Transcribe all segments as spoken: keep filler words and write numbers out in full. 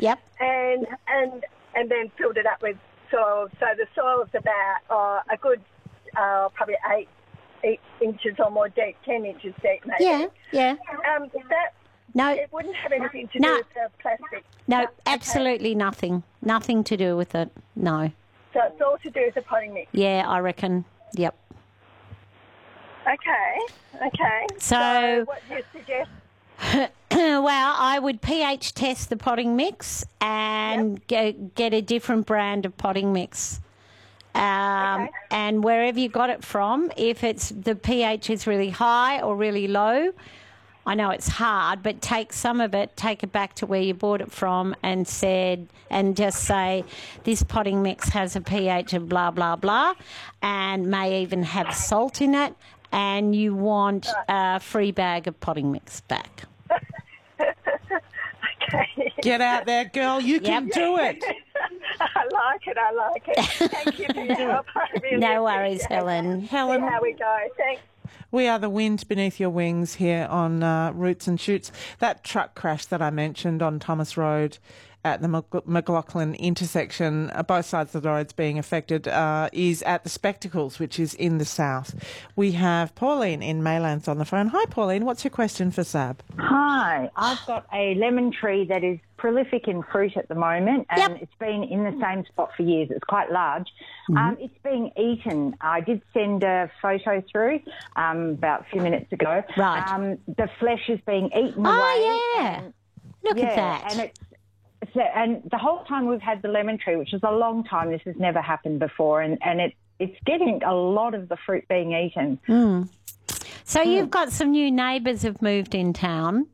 Yep. And and and then filled it up with soil. So the soil's about uh, a good, uh, probably eight, eight inches or more deep, ten inches deep, maybe. Yeah, yeah. Um, that No. it wouldn't have anything to No. do with the plastic. No, Okay. absolutely nothing. Nothing to do with it. No. So it's all to do with the potting mix. Yeah, I reckon. Yep. Okay, okay. So- what do you suggest? Well, I would pH test the potting mix and get, get a different brand of potting mix. Um, Okay. And wherever you got it from, if it's the pH is really high or really low, I know it's hard, but take some of it, take it back to where you bought it from and said, and just say, this potting mix has a pH of blah, blah, blah, and may even have salt in it, and you want a free bag of potting mix back. Okay. Get out there, girl. You can Yep. do it. I like it, I like it. Thank you for your help. I really No worries, appreciate it. Helen. See Helen, how we go. Thanks. we are the wind beneath your wings here on uh, Roots and Shoots. That truck crash that I mentioned on Thomas Road at the Mc- McLaughlin intersection, uh, both sides of the roads being affected, uh, is at the Spectacles, which is in the south. We have Pauline in Maylands on the phone. Hi, Pauline. What's your question for Sab? Hi, I've got a lemon tree that is prolific in fruit at the moment, and Yep. it's been in the same spot for years. It's quite large. Um, it's being eaten. I did send a photo through um, about a few minutes ago. Right. Um, the flesh is being eaten Oh, away. yeah. and- Look yeah, at that. And it's so, and the whole time we've had the lemon tree, which is a long time, this has never happened before, and, and it, it's getting a lot of the fruit being eaten. So you've got some new neighbours have moved in town.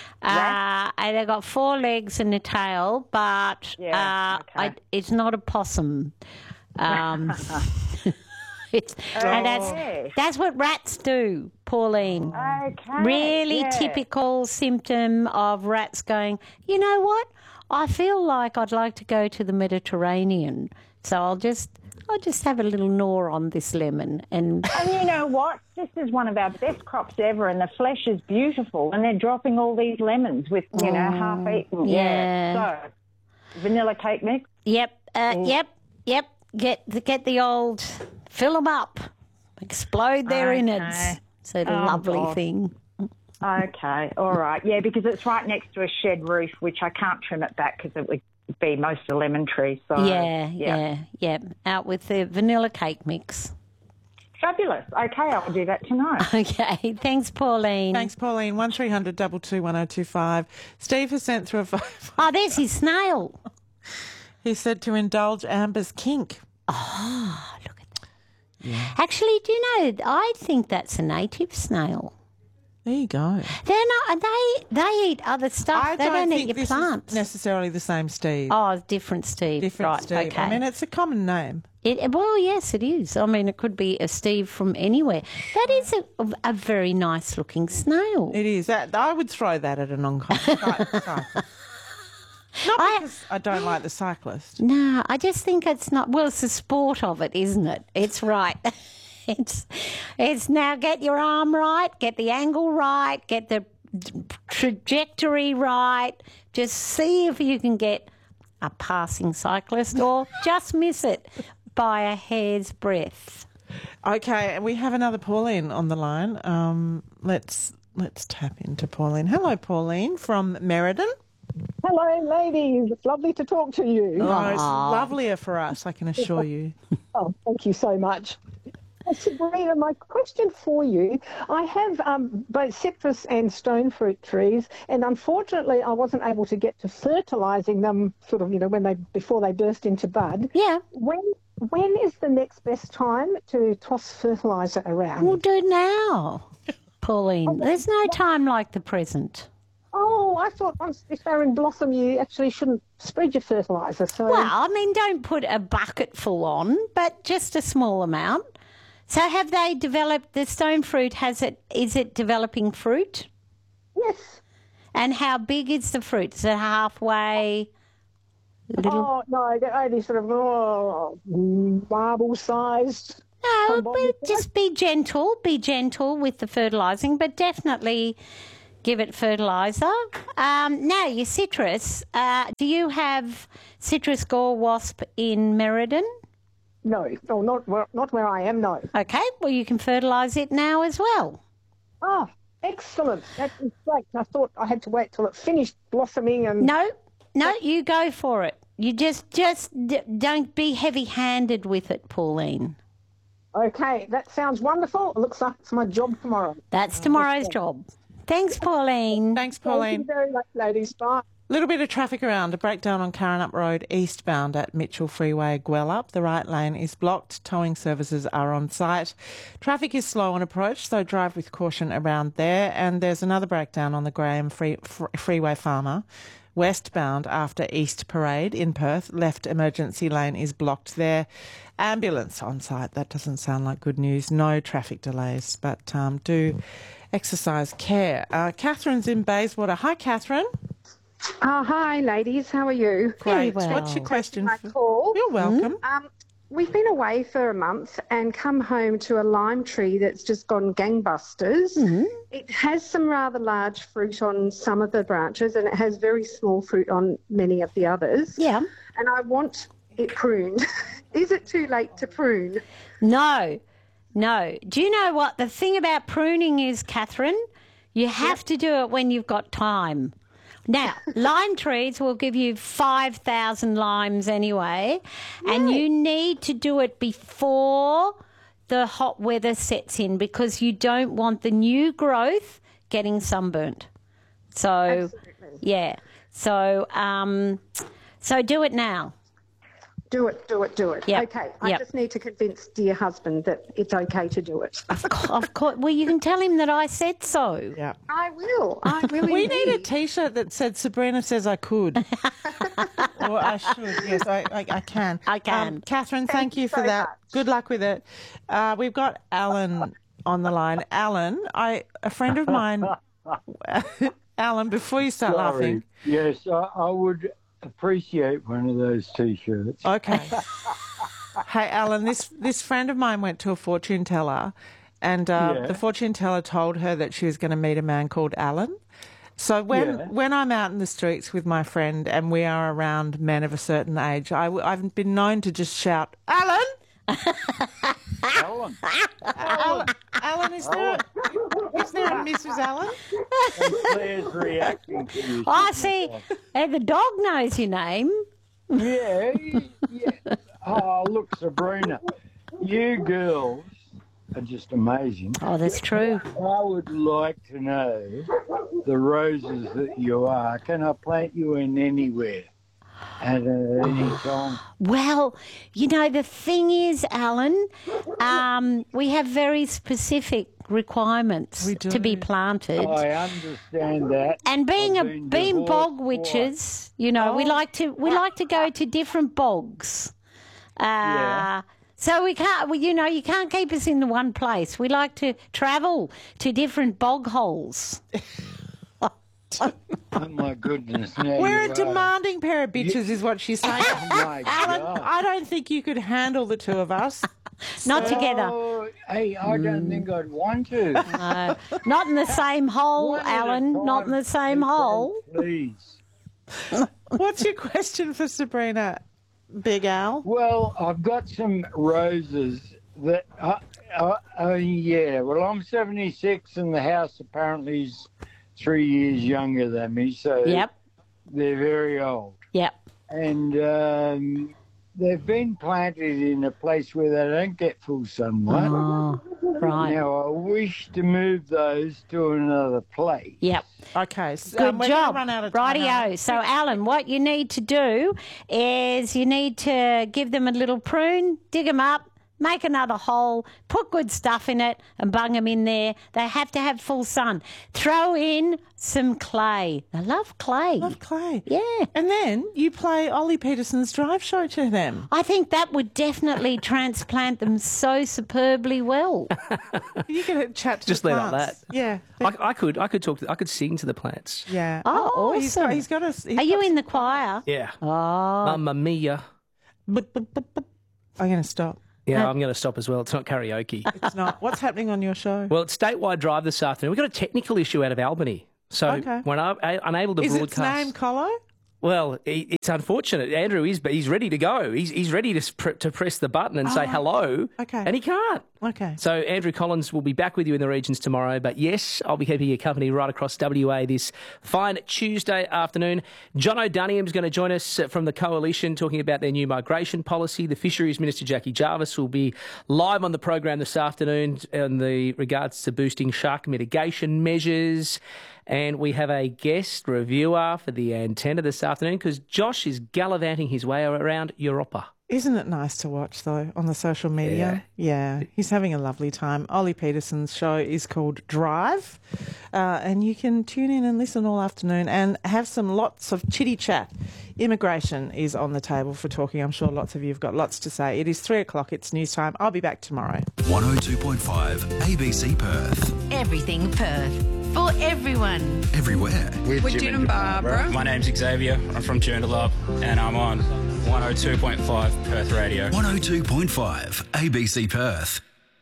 Uh, and they've got four legs and a tail, but Yeah, uh, okay. I, it's not a possum. Um, it's, and that's, yes. that's what rats do, Pauline. Okay. Really yeah. typical symptom of rats going, you know what? I feel like I'd like to go to the Mediterranean, so I'll just I'll just have a little gnaw on this lemon. And And you know what? This is one of our best crops ever, and the flesh is beautiful. And they're dropping all these lemons with, you know, half eaten. yeah. So, vanilla cake mix. yep, uh, yep, yep. Get the, get the old, fill them up, explode their Okay. innards. It's a Oh, lovely God. thing. Okay, all right. Yeah, because it's right next to a shed roof, which I can't trim it back because it would be most of the lemon tree. So Yeah, yeah, yeah. Out with the vanilla cake mix. Fabulous. Okay, I'll do that tonight. Okay, thanks, Pauline. Thanks, Pauline. one three hundred two two one oh two five. Steve has sent through a photo. Oh, there's his snail. He said to indulge Amber's kink. Oh, look at that. Actually, do you know, I think that's a native snail. There you go. They're not, they they eat other stuff. I they don't, don't, think eat your this plants. is necessarily the same Steve. Oh, different Steve. Different right, Steve. okay. I mean, it's a common name. It, well, yes, it is. I mean, it could be a Steve from anywhere. That is a, a very nice looking snail. It is. That, I would throw that at an oncoming cyclist. Not I- because I don't like the cyclist. No, I just think it's not. Well, it's the sport of it, isn't it? It's right. It's it's now get your arm right, get the angle right, get the trajectory right. Just see if you can get a passing cyclist or just miss it by a hair's breadth. Okay, we have another Pauline on the line. Um, let's let's tap into Pauline. Hello, Pauline from Meriden. Hello, ladies. It's lovely to talk to you. Oh, it's lovelier for us, I can assure you. Oh, thank you so much. Uh, Sabrina, my question for you, I have um, both citrus and stone fruit trees, and unfortunately I wasn't able to get to fertilising them sort of, you know, when they before they burst into bud. Yeah, When when is the next best time to toss fertiliser around? we'll do it now, Pauline. There's no time like the present. Oh, I thought once if they're in blossom you actually shouldn't spread your fertiliser. So Well, I mean, don't put a bucket full on, but just a small amount. So have they developed, the stone fruit, has it, is it developing fruit? yes. And how big is the fruit? Is it halfway? Little? Oh, no, they're only sort of oh, marble-sized. No, Tom Bobby but just be gentle, be gentle with the fertilising, but definitely give it fertiliser. Um, now, your citrus, uh, do you have citrus gall wasp in Merredin? No, no, not where, not where I am, no. Okay, well, you can fertilise it now as well. Oh, excellent. That is great. I thought I had to wait till it finished blossoming and... No, no, you go for it. You just, just d- don't be heavy-handed with it, Pauline. Okay, that sounds wonderful. It looks like it's my job tomorrow. That's tomorrow's job. Thanks, Pauline. Thanks, Thank Pauline. you very much, ladies. Bye. Little bit of traffic around. A breakdown on Curranup Road eastbound at Mitchell Freeway, Gwelup. The right lane is blocked. Towing services are on site. Traffic is slow on approach, so drive with caution around there. And there's another breakdown on the Graham Free, Free, Freeway Farmer, westbound after East Parade in Perth. Left emergency lane is blocked there. Ambulance on site. That doesn't sound like good news. No traffic delays, but um, do exercise care. Uh, Catherine's in Bayswater. Hi, Catherine. Oh, hi, ladies. How are you? Very Great. well. What's your question? My for- call. You're welcome. Um, we've been away for a month and come home to a lime tree that's just gone gangbusters. Mm-hmm. It has some rather large fruit on some of the branches and it has very small fruit on many of the others. Yeah. And I want it pruned. Is it too late to prune? No, no. Do you know what the thing about pruning is, Catherine? You have to do it when you've got time. Now, lime trees will give you five thousand limes anyway, and you need to do it before the hot weather sets in because you don't want the new growth getting sunburnt. So, Absolutely. yeah. So, um, so do it now. Do it, do it, do it. Yep. Okay. I Yep. just need to convince dear husband that it's okay to do it. Of course, of course. Well, you can tell him that I said so. Yeah. I will. I really We need a T-shirt that said "Sabrina says I could," or I should. Yes, I, I, I can. I can. Um, Catherine, thank, Thank you you for so that. much. Good luck with it. Uh, we've got Alan on the line. Alan, I a friend of mine. Alan, before you start Sorry. laughing, Yes, I, I would appreciate one of those T-shirts. okay. Hey, Alan, this this friend of mine went to a fortune teller, and uh, Yeah. the fortune teller told her that she was going to meet a man called Alan. So when Yeah. when I'm out in the streets with my friend and we are around men of a certain age, I, have been known to just shout, "Alan, Alan, Alan, Alan, is there a, is there a Missus Allen?" and Claire's reacting to you. I see. And the dog knows your name. Yeah, yeah. Oh, look, Sabrina, you girls are just amazing. Oh, that's true. I would like to know the roses that you are. Can I plant you in anywhere at uh, any time? Well, you know, the thing is, Alan, um, we have very specific requirements We do. to be planted. I understand that. And being I've a been being divorced bog twice. witches, you know, we like to we like to go to different bogs. Uh, Yeah. So we can't, we, you know, you can't keep us in the one place. We like to travel to different bog holes. Oh my goodness! Now We're you a are- demanding pair of bitches, is what she's saying. Oh my Alan, God. I don't think you could handle the two of us. Not together. Oh, hey, I don't think I'd want to. No, not in the same hole, One at a Alan. Not in the time, same please, hole. Please. What's your question for Sabrina, Big Al? Well, I've got some roses that. Uh, uh, uh, yeah. Well, I'm seventy-six, and the house apparently is three years younger than me, so Yep, they're very old. yep. And um, they've been planted in a place where they don't get full sunlight. Oh, right. Now, I wish to move those to another place. Yep. Okay, so, Good um, we're gonna job. Run out of time, Rightio. Alan. So, Alan, what you need to do is you need to give them a little prune, dig them up, make another hole, put good stuff in it and bung them in there. They have to have full sun. Throw in some clay. I love clay. Love clay. Yeah. And then you play Ollie Peterson's drive show to them. I think that would definitely transplant them so superbly well. You can chat to Just the leave it like plants. that. Yeah. I, I could, I could talk. To, I could sing to the plants. Yeah. Oh, he's got, awesome. he's got a. he's Are you got- in the choir? Yeah. Oh, Mamma mia. But, but, but, but. I'm going to stop. Yeah, I'm going to stop as well. It's not karaoke. It's not. What's happening on your show? Well, it's statewide drive this afternoon. We've got a technical issue out of Albany. So Okay. when I'm a- unable to Is its broadcast... name Colo? Well, i- it's unfortunate. Andrew is, but he's ready to go. He's he's ready to sp- to press the button and say Oh, hello. okay. And he can't. Okay. So Andrew Collins will be back with you in the regions tomorrow. But yes, I'll be keeping you company right across W A this fine Tuesday afternoon. John O'Duniam is going to join us from the Coalition talking about their new migration policy. The Fisheries Minister Jackie Jarvis will be live on the program this afternoon in the regards to boosting shark mitigation measures. And we have a guest reviewer for the antenna this afternoon because Josh is gallivanting his way around Europa. Isn't it nice to watch, though, on the social media? Yeah. yeah. He's having a lovely time. Ollie Peterson's show is called Drive, uh, and you can tune in and listen all afternoon and have some lots of chitty chat. Immigration is on the table for talking. I'm sure lots of you have got lots to say. It is three o'clock. It's news time. I'll be back tomorrow. one oh two point five A B C Perth. Everything Perth. For everyone. Everywhere. With, With Jim and Barbara. My name's Xavier. I'm from Joondalup and I'm on one oh two point five Perth Radio. one oh two point five A B C Perth.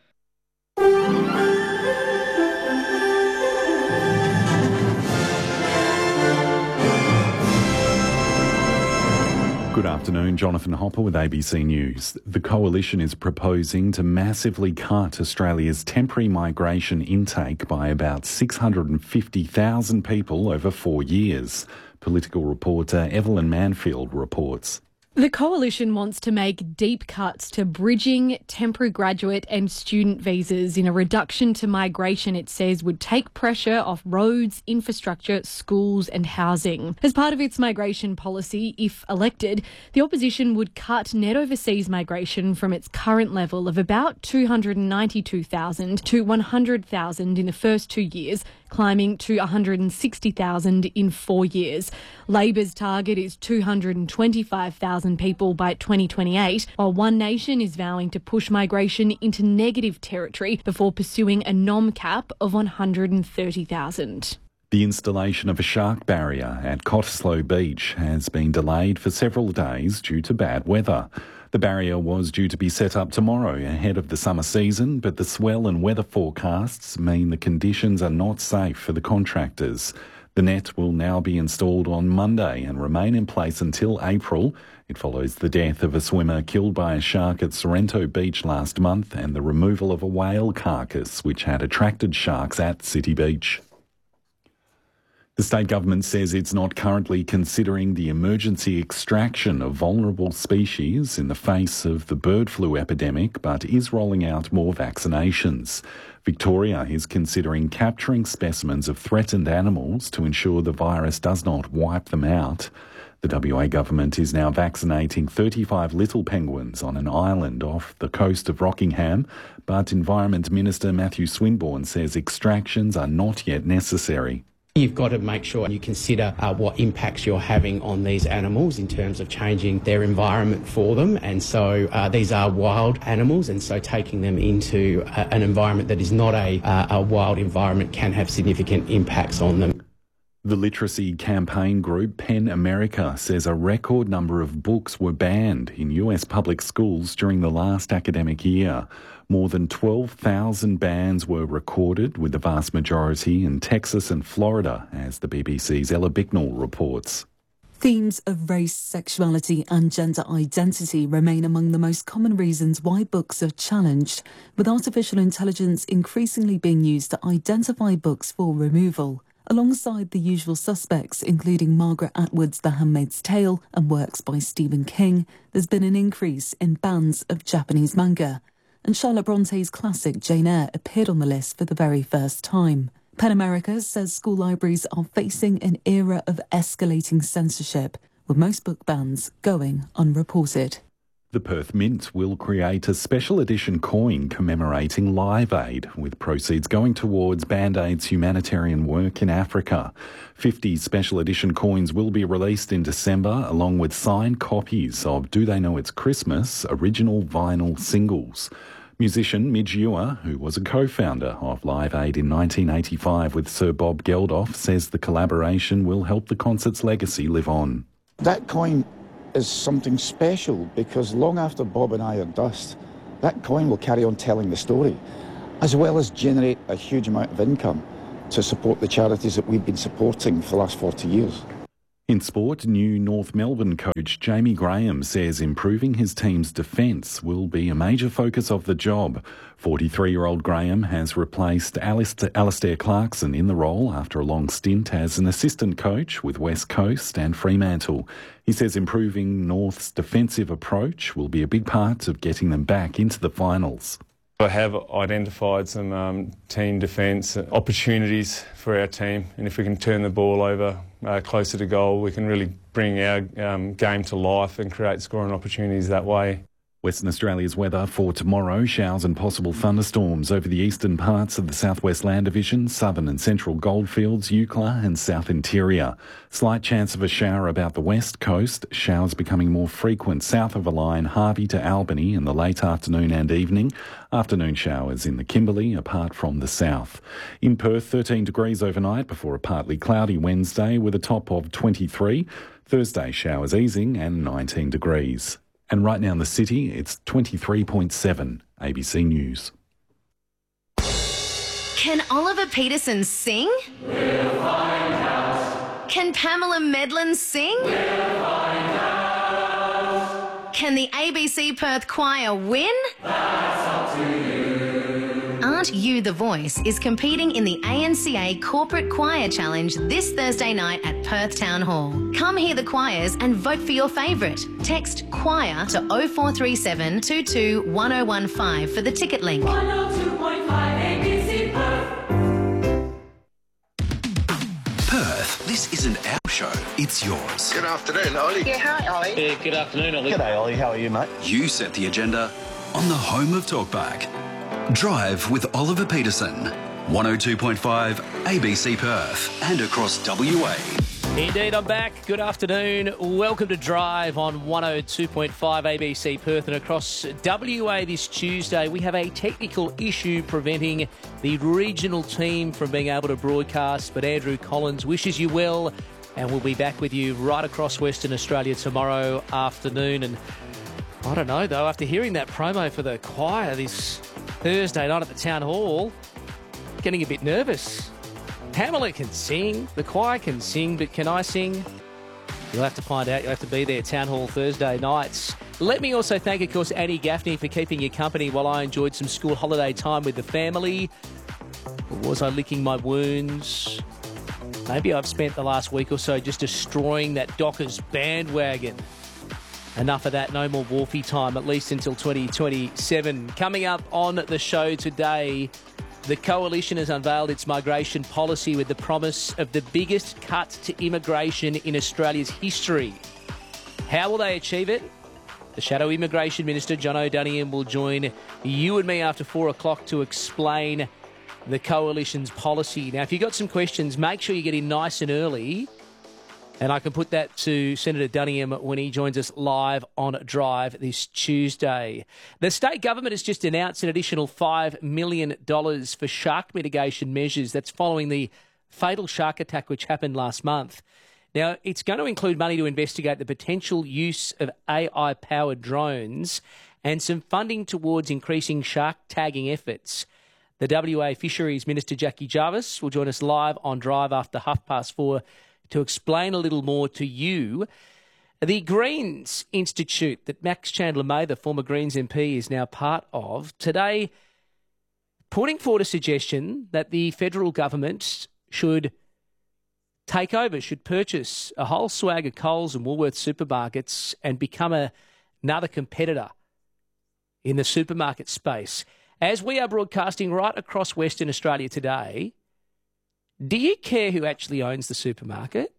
Good afternoon, Jonathan Hopper with A B C News. The Coalition is proposing to massively cut Australia's temporary migration intake by about six hundred fifty thousand people over four years. Political reporter Evelyn Manfield reports. The Coalition wants to make deep cuts to bridging, temporary graduate and student visas in a reduction to migration it says would take pressure off roads, infrastructure, schools and housing. As part of its migration policy, if elected, the opposition would cut net overseas migration from its current level of about two hundred ninety-two thousand to one hundred thousand in the first two years, climbing to one hundred sixty thousand in four years. Labor's target is two hundred twenty-five thousand people by twenty twenty-eight, while One Nation is vowing to push migration into negative territory before pursuing a nom cap of one hundred thirty thousand. The installation of a shark barrier at Cottesloe Beach has been delayed for several days due to bad weather. The barrier was due to be set up tomorrow ahead of the summer season, but the swell and weather forecasts mean the conditions are not safe for the contractors. The net will now be installed on Monday and remain in place until April. It follows the death of a swimmer killed by a shark at Sorrento Beach last month and the removal of a whale carcass which had attracted sharks at City Beach. The state government says it's not currently considering the emergency extraction of vulnerable species in the face of the bird flu epidemic, but is rolling out more vaccinations. Victoria is considering capturing specimens of threatened animals to ensure the virus does not wipe them out. The W A government is now vaccinating thirty-five little penguins on an island off the coast of Rockingham, but Environment Minister Matthew Swinburne says extractions are not yet necessary. You've got to make sure you consider uh, what impacts you're having on these animals in terms of changing their environment for them. And so uh, these are wild animals, and so taking them into uh, an environment that is not a, uh, a wild environment can have significant impacts on them. The literacy campaign group PEN America says a record number of books were banned in U S public schools during the last academic year. More than twelve thousand bans were recorded, with the vast majority in Texas and Florida, as the B B C's Ella Bicknell reports. Themes of race, sexuality and gender identity remain among the most common reasons why books are challenged, with artificial intelligence increasingly being used to identify books for removal. Alongside the usual suspects, including Margaret Atwood's The Handmaid's Tale and works by Stephen King, there's been an increase in bans of Japanese manga. And Charlotte Bronte's classic Jane Eyre appeared on the list for the very first time. PEN America says school libraries are facing an era of escalating censorship, with most book bans going unreported. The Perth Mint will create a special edition coin commemorating Live Aid, with proceeds going towards Band-Aid's humanitarian work in Africa. fifty special edition coins will be released in December, along with signed copies of Do They Know It's Christmas original vinyl singles. Musician Midge Ewer, who was a co-founder of Live Aid in nineteen eighty-five with Sir Bob Geldof, says the collaboration will help the concert's legacy live on. That coin is something special because long after Bob and I are dust, that coin will carry on telling the story, as well as generate a huge amount of income to support the charities that we've been supporting for the last forty years. In sport, new North Melbourne coach Jamie Graham says improving his team's defence will be a major focus of the job. forty-three-year-old Graham has replaced Alistair, Alistair Clarkson in the role after a long stint as an assistant coach with West Coast and Fremantle. He says improving North's defensive approach will be a big part of getting them back into the finals. I have identified some um, team defence opportunities for our team, and if we can turn the ball over uh, closer to goal, we can really bring our um, game to life and create scoring opportunities that way. Western Australia's weather for tomorrow: showers and possible thunderstorms over the eastern parts of the Southwest Land Division, southern and central goldfields, Eucla and south interior. Slight chance of a shower about the west coast, showers becoming more frequent south of a line Harvey to Albany in the late afternoon and evening. Afternoon showers in the Kimberley apart from the south. In Perth, thirteen degrees overnight before a partly cloudy Wednesday with a top of twenty-three. Thursday showers easing and nineteen degrees. And right now in the city, it's twenty-three point seven. A B C News. Can Oliver Peterson sing? We'll find out. Can Pamela Medlin sing? We'll find out. Can the A B C Perth Choir win? That's up to you. Aren't You the Voice is competing in the A N C A Corporate Choir Challenge this Thursday night at Perth Town Hall. Come hear the choirs and vote for your favourite. Text choir to oh four three seven, two two one oh one five for the ticket link. one oh two point five A B C Perth. Perth, this isn't our show, it's yours. Good afternoon, Ollie. Yeah, hi, Ollie. Yeah, good afternoon, Ollie. G'day, Ollie. How are you, mate? You set the agenda on the home of Talkback. Drive with Oliver Peterson. one oh two point five A B C Perth and across W A. Indeed, I'm back. Good afternoon. Welcome to Drive on one oh two point five A B C Perth and across W A this Tuesday. We have a technical issue preventing the regional team from being able to broadcast, but Andrew Collins wishes you well, and we'll be back with you right across Western Australia tomorrow afternoon. And I don't know, though, after hearing that promo for the choir this Thursday night at the Town Hall, getting a bit nervous. Pamela can sing, the choir can sing, but can I sing? You'll have to find out. You'll have to be there, Town Hall Thursday nights. Let me also thank, of course, Annie Gaffney for keeping you company while I enjoyed some school holiday time with the family. Or was I licking my wounds? Maybe I've spent the last week or so just destroying that Dockers bandwagon. Enough of that, no more Wharfie time, at least until twenty twenty-seven. Coming up on the show today, the Coalition has unveiled its migration policy with the promise of the biggest cut to immigration in Australia's history. How will they achieve it? The Shadow Immigration Minister, John O'Daniel, will join you and me after four o'clock to explain the Coalition's policy. Now, if you've got some questions, make sure you get in nice and early. And I can put that to Senator Dunningham when he joins us live on Drive this Tuesday. The state government has just announced an additional five million dollars for shark mitigation measures. That's following the fatal shark attack which happened last month. Now, it's going to include money to investigate the potential use of A I-powered drones and some funding towards increasing shark tagging efforts. The W A Fisheries Minister, Jackie Jarvis, will join us live on Drive after half past four to explain a little more to you. The Greens Institute that Max Chandler-May, the former Greens M P, is now part of, today putting forward a suggestion that the federal government should take over, should purchase a whole swag of Coles and Woolworths supermarkets and become a, another competitor in the supermarket space. As we are broadcasting right across Western Australia today, do you care who actually owns the supermarket?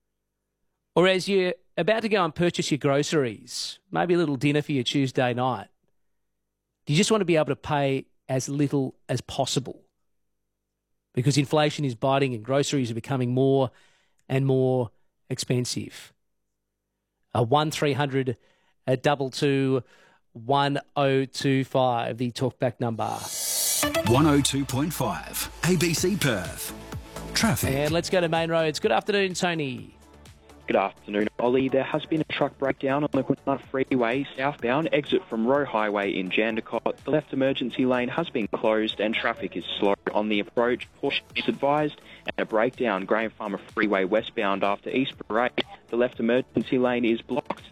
Or as you're about to go and purchase your groceries, maybe a little dinner for your Tuesday night, do you just want to be able to pay as little as possible? Because inflation is biting and groceries are becoming more and more expensive. A one three hundred a double two one oh two five, the talkback number. one oh two point five A B C Perth. Traffic. And let's go to Main Roads. Good afternoon, Tony. Good afternoon, Ollie. Ollie, there has been a truck breakdown on the Kwinana Freeway southbound, exit from Roe Highway in Jandakot. The left emergency lane has been closed and traffic is slow on the approach. Caution is advised, and a breakdown Graham Farmer Freeway westbound after East Parade. The left emergency lane is blocked.